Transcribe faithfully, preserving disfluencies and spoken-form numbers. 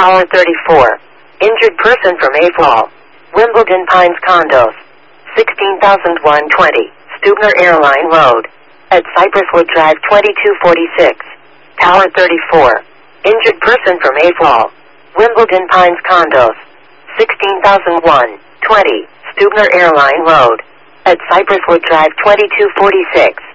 Tower thirty-four. Injured person from A F A L. Wimbledon Pines Condos. sixteen thousand one hundred twenty. Stubner Airline Road. At Cypresswood Drive twenty-two forty-six. Tower thirty-four. Injured person from A F A L. Wimbledon Pines Condos. sixteen thousand one hundred twenty. Stubner Airline Road. At Cypresswood Drive twenty-two forty-six.